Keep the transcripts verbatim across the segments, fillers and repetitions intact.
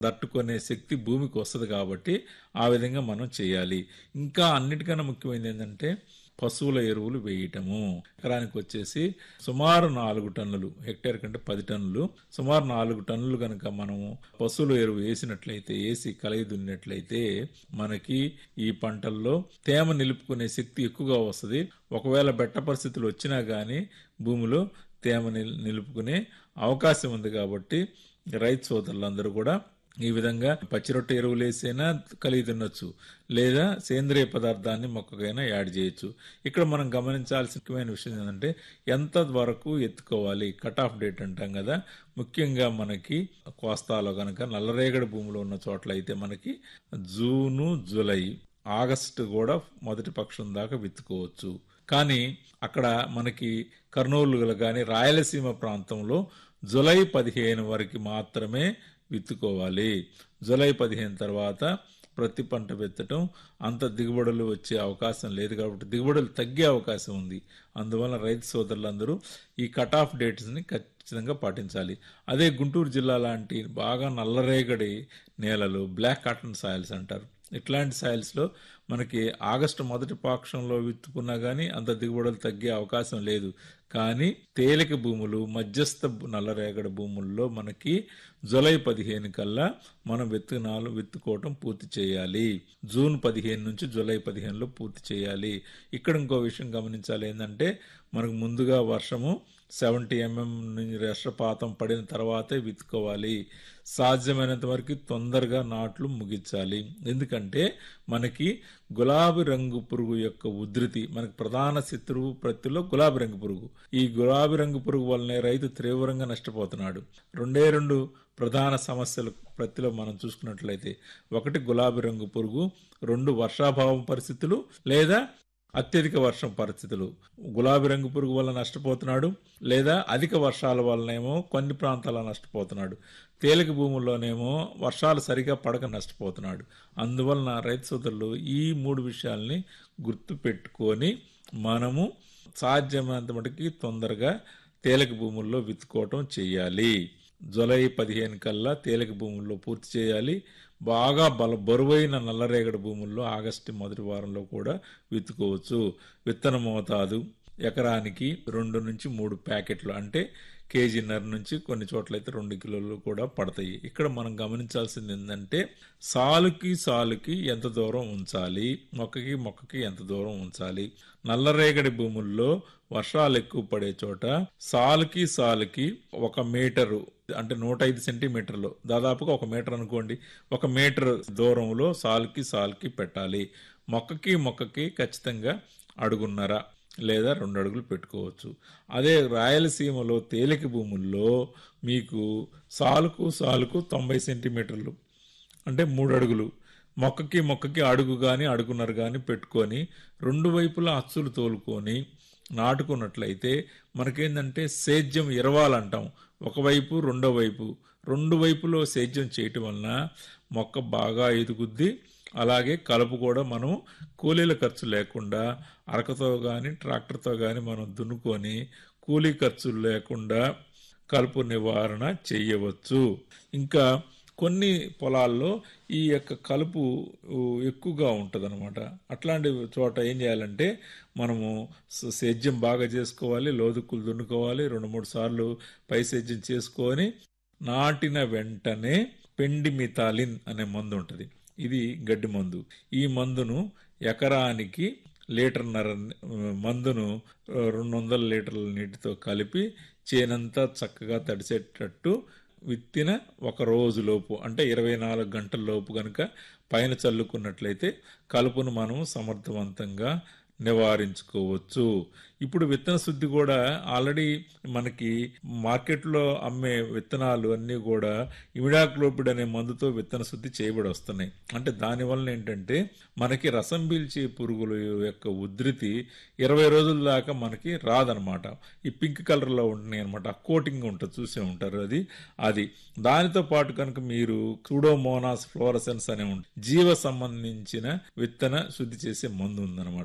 తట్టుకునే శక్తి భూమికి వస్తుంది కాబట్టి ఆ విధంగా మనం చేయాలి. ఇంకా అన్నిటికన్నా ముఖ్యమైనది ఏంటంటే పశువుల ఎరువులు వేయటము. ఎకరానికి వచ్చేసి సుమారు నాలుగు టన్నులు, హెక్టేర్ కంటే పది టన్నులు, సుమారు నాలుగు టన్నులు కనుక మనము పశువుల ఎరువు వేసినట్లయితే, వేసి కలయి దున్నినట్లయితే మనకి ఈ పంటల్లో తేమ నిలుపుకునే శక్తి ఎక్కువగా వస్తుంది. ఒకవేళ బెట్ట పరిస్థితులు వచ్చినా కానీ భూమిలో తేమ నిలుపుకునే అవకాశం ఉంది. కాబట్టి రైతు సోదరులందరూ కూడా ఈ విధంగా పచ్చిరొట్ట ఎరువులు వేసైనా కలిగి తినొచ్చు, లేదా సేంద్రియ పదార్థాన్ని మొక్కకైనా యాడ్ చేయొచ్చు. ఇక్కడ మనం గమనించాల్సిన ముఖ్యమైన విషయం ఏంటంటే ఎంత వరకు ఎత్తుకోవాలి, కట్ ఆఫ్ డేట్ అంటాం కదా. ముఖ్యంగా మనకి కోస్తాలో కనుక నల్లరేగడి భూములు ఉన్న చోట్ల అయితే మనకి జూను, జూలై, ఆగస్టు కూడా మొదటి పక్షం దాకా విత్తుకోవచ్చు. కానీ అక్కడ మనకి కర్నూలు కానీ రాయలసీమ ప్రాంతంలో జూలై పదిహేను వరకు మాత్రమే విత్తుకోవాలి. జూలై పదిహేను తర్వాత ప్రతి పంట విత్తటం అంత దిగుబడులు వచ్చే అవకాశం లేదు కాబట్టి దిగుబడులు తగ్గే అవకాశం ఉంది. అందువల్ల రైతు సోదరులందరూ ఈ కట్ ఆఫ్ డేట్స్ని ఖచ్చితంగా పాటించాలి. అదే గుంటూరు జిల్లా లాంటి బాగా నల్లరేగడి నేలలు, బ్లాక్ కాటన్ సాయిల్స్ అంటారు, ఇట్లాంటి సాయిల్స్లో మనకి ఆగస్టు మొదటి పాక్షంలో విత్తుకున్నా కానీ అంత దిగుబడులు తగ్గే అవకాశం లేదు. కానీ తేలిక భూములు, మధ్యస్థ నల్లరేగడి భూముల్లో మనకి జూలై పదిహేను కల్లా మనం విత్తనాలు విత్తుకోవటం పూర్తి చేయాలి. జూన్ పదిహేను నుంచి జూలై పదిహేనులో పూర్తి చేయాలి. ఇక్కడ ఇంకో విషయం గమనించాలి ఏంటంటే మనకు ముందుగా వర్షము సెవెంటీ ఎంఎం వర్షపాతం పడిన తర్వాతే విత్తుకోవాలి. సాధ్యమైనంత వరకు తొందరగా నాట్లు ముగించాలి. ఎందుకంటే మనకి గులాబీ రంగు పురుగు యొక్క ఉధృతి, మనకి ప్రధాన శత్రువు ప్రత్తిలో గులాబీ రంగు పురుగు. ఈ గులాబీ రంగు పురుగు వల్లనే రైతు తీవ్రంగా నష్టపోతున్నాడు. రెండే రెండు ప్రధాన సమస్యలు ప్రత్తిలో మనం చూసుకున్నట్లయితే, ఒకటి గులాబీ రంగు పురుగు, రెండు వర్షాభావం పరిస్థితులు లేదా అత్యధిక వర్షం పరిస్థితులు. గులాబీ రంగు పురుగు వల్ల నష్టపోతున్నాడు, లేదా అధిక వర్షాల వల్లనేమో కొన్ని ప్రాంతాల్లో నష్టపోతున్నాడు. తేలిక భూముల్లోనేమో వర్షాలు సరిగా పడక నష్టపోతున్నాడు. అందువలన రైతు సోదరులు ఈ మూడు విషయాల్ని గుర్తు పెట్టుకొని మనము సాధ్యమైనంత మటుకి తొందరగా తేలిక భూముల్లో విత్తుకోవటం చేయాలి. జూలై పదిహేను కల్లా తేలిక భూముల్లో పూర్తి చేయాలి. బాగా బల బరువైన నల్లరేగడి భూముల్లో ఆగస్టు మొదటి వారంలో కూడా విత్తుకోవచ్చు. విత్తన మోతాదు ఎకరానికి రెండు నుంచి మూడు ప్యాకెట్లు, అంటే కేజీన్నర నుంచి కొన్ని చోట్లయితే రెండు కిలోలు కూడా పడతాయి. ఇక్కడ మనం గమనించాల్సింది ఏంటంటే సాలుకి సాలుకి ఎంత దూరం ఉంచాలి, మొక్కకి మొక్కకి ఎంత దూరం ఉంచాలి. నల్లరేగడి భూముల్లో వర్షాలు ఎక్కువ పడే చోట సాలుకి సాలుకి ఒక మీటరు, అంటే నూట ఐదు సెంటీమీటర్లు, దాదాపుగా ఒక మీటర్ అనుకోండి, ఒక మీటర్ దూరంలో సాలుకి సాలుకి పెట్టాలి. మొక్కకి మొక్కకి ఖచ్చితంగా అడుగున్నర లేదా రెండు అడుగులు పెట్టుకోవచ్చు. అదే రాయలసీమలో తేలిక భూముల్లో మీకు సాలుకు సాలుకు తొంభై సెంటీమీటర్లు, అంటే మూడు అడుగులు, మొక్కకి మొక్కకి అడుగు కానీ అడుగున్నర కానీ పెట్టుకొని రెండు వైపులా అచ్చులు తోలుకొని నాటుకున్నట్లయితే మనకేంటంటే సేద్యం ఇరవాలంటాం. ఒకవైపు రెండో వైపు రెండు వైపులో సేద్యం చేయటం వలన మొక్క బాగా ఎదుగుద్ది. అలాగే కలుపు కూడా మనం కూలీల ఖర్చు లేకుండా అరకతో కానీ ట్రాక్టర్తో కానీ మనం దున్నుకొని కూలీ ఖర్చులు లేకుండా కలుపు నివారణ చేయవచ్చు. ఇంకా కొన్ని పొలాల్లో ఈ యొక్క కలుపు ఎక్కువగా ఉంటుంది అనమాట. అట్లాంటి చోట ఏం చేయాలంటే మనము సేద్యం బాగా చేసుకోవాలి, లోదుక్కులు దున్నుకోవాలి, రెండు మూడు సార్లు పై సేద్యం చేసుకొని నాటిన వెంటనే పెండిమిథాలిన్ అనే మందు ఉంటుంది. ఇది గడ్డి మందు. ఈ మందును ఎకరానికి లీటర్న్నర మందును రెండు వందల లీటర్ల నీటితో కలిపి చేనంతా చక్కగా తడిసేటట్టు విత్తిన ఒక రోజు లోపు, అంటే ఇరవై నాలుగు గంటల లోపు కనుక పైన చల్లుకున్నట్లయితే కలుపును మనం సమర్థవంతంగా నివారించుకోవచ్చు. ఇప్పుడు విత్తన శుద్ధి కూడా ఆల్రెడీ మనకి మార్కెట్లో అమ్మే విత్తనాలు అన్నీ కూడా ఇమిడాక్లోపిడ్ అనే మందుతో విత్తన శుద్ధి చేయబడి వస్తున్నాయి. అంటే దానివల్ల ఏంటంటే మనకి రసం పీల్చే పురుగుల యొక్క ఉధృతి ఇరవై రోజుల దాకా మనకి రాదనమాట. ఈ పింక్ కలర్లో ఉంటున్నాయి అనమాట, కోటింగ్ ఉంటుంది, చూసే ఉంటారు అది అది దానితో పాటు కనుక మీరు సూడోమోనాస్ ఫ్లోరసెన్స్ అనే ఉంటుంది, జీవ సంబంధించిన విత్తన శుద్ధి చేసే మందు ఉందన్నమాట.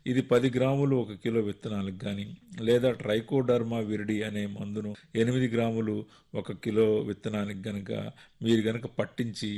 ఇది పది గ్రాములు ఒక కిలో విత్తనాలకు కానీ, లేదా ట్రైకోడర్మా విరిడి అనే మందును ఎనిమిది గ్రాములు ఒక కిలో విత్తనానికి గనక మీరు గనక పట్టించి